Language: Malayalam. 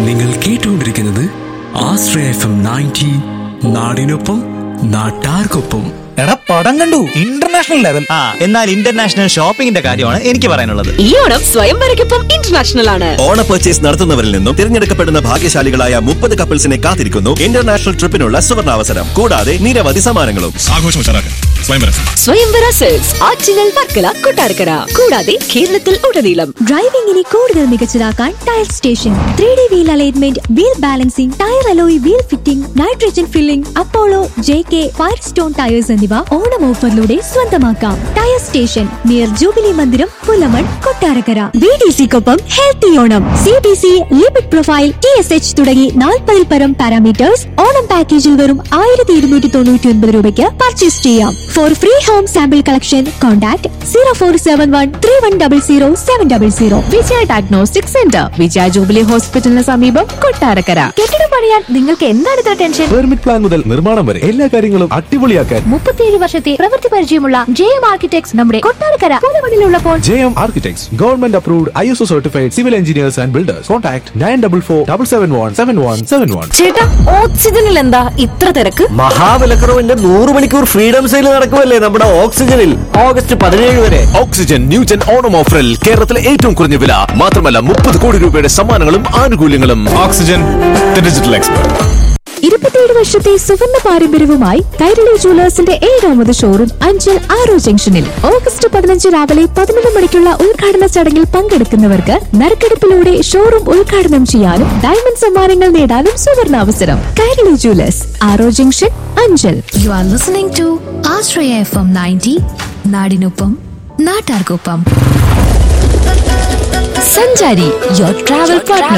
നിങ്ങൾ കേട്ടുകൊണ്ടിരിക്കുന്നത് ആശ്രയ FM 90 നാടിനൊപ്പം നാട്ടാർക്കൊപ്പം. എടാ പടം കണ്ടു, ഇന്റർനാഷണൽ ലെവൽ. എന്നാൽ ഇന്റർനാഷണൽ ഷോപ്പിംഗിന്റെ കാര്യമാണ് എനിക്ക് പറയാനുള്ളത്. ഈ ഓണം സ്വയംവരയ്ക്കൊപ്പം ഇന്റർനാഷണൽ ആണ്. ഓണ പർച്ചേസ് നടത്തുന്നവരിൽ നിന്നും തിരഞ്ഞെടുക്കപ്പെടുന്ന ഭാഗ്യശാലികളായ 30 കപ്പിൾസിനെ കാത്തിരിക്കുന്നു ഇന്റർനാഷണൽ ട്രിപ്പിനുള്ള സുവർണാവസരം. കൂടാതെ നിരവധി സമ്മാനങ്ങളും. സ്വയംവര സെയിൽസ് ആറ്റിങ്ങൽ, വർക്കല, കൊട്ടാരക്കര കൂടാതെ കേരളത്തിൽ ഉടനീളം. ഡ്രൈവിംഗിനെ കൂടുതൽ മികച്ചതാക്കാൻ tyre station. 3D wheel alignment, wheel balancing, tyre alloy wheel fitting, nitrogen filling, Apollo, JK, ഫയർസ്റ്റോൺ tyres എന്നിവ ഓണം ഓഫറിലൂടെ സ്വന്തമാക്കാം. ടയർ സ്റ്റേഷൻ നിയർ ജൂബിലി മന്ദിരം, Pulamon, Kottarakkara. BDCക്കൊപ്പം healthy Onam. CBC, limit profile, TSH തുടങ്ങി 40-ൽ പരം പാരാമീറ്റേഴ്സ് ഓണം പാക്കേജിൽ വെറും 1299 രൂപയ്ക്ക് പർച്ചേസ് ചെയ്യാം. Four free home sample collection contact 0471310700. വിജയ ഡയഗ്നോസ്റ്റിക് സെന്റർ, വിജയ ജൂബിലി ഹോസ്പിറ്റലിന് സമീപം, കൊട്ടാരക്കര. കെട്ടിടം പണിയാൻ നിങ്ങൾക്ക് എന്താണ് ഇത്ര ടെൻഷൻ? പെർമിറ്റ് പ്ലാൻ മുതൽ നിർമ്മാണം വരെ എല്ലാ കാര്യങ്ങളും അടിപൊളിയാക്കാൻ 37 വർഷത്തെ പ്രവൃത്തി പരിചയമുള്ള JM ആർക്കിടെക്ട്സ് നമ്മുടെ Kottarakkara പുതുമണിലുള്ളപ്പോൾ. JM Architects, Government Approved, ISO Certified Civil Engineers and Builders. Contact 9447717171. ചേട്ടാ, ഓക്സിജനിൽ എന്താ ഇത്ര തിരക്ക്? മഹാവിലക്കുറവിന്റെ 100 മണിക്കൂർ ഫ്രീഡം സെയിൽ നടക്കുമല്ലേ നമ്മുടെ ഓക്സിജനിൽ. August 17 വരെ. ഓക്സിജൻ ന്യൂജൻ ഓണം ഓഫറിൽ കേരളത്തിലെ ഏറ്റവും കുറഞ്ഞ വില മാത്രമല്ല 30 കോടി രൂപയുടെ സമ്മാനങ്ങളും ആനുകൂല്യങ്ങളും. Oxygen, the digital expert. 27 വർഷത്തെ സുവർണ്ണ പാരമ്പര്യവുമായി കൈരളി ജുവലേഴ്സിന്റെ 7ാമത് ഷോറൂം അഞ്ചൽ ആറോ ജംഗ്ഷനിൽ. August 15 രാവിലെ 11 മണിക്കുള്ള ഉദ്ഘാടന ചടങ്ങിൽ പങ്കെടുക്കുന്നവർക്ക് നറുക്കെടുപ്പിലൂടെ ഷോറൂം ഉദ്ഘാടനം ചെയ്യാനും ഡയമണ്ട് സമ്മാനങ്ങൾ നേടാനും സുവർണാവസരം. കൈരളി ജുവലേഴ്സ്, ആറോ junction, Anchal. You are listening to Ashraya FM 90 നാടിനൊപ്പം നാട്ടാർക്കൊപ്പം. സഞ്ചാരി, your travel partner.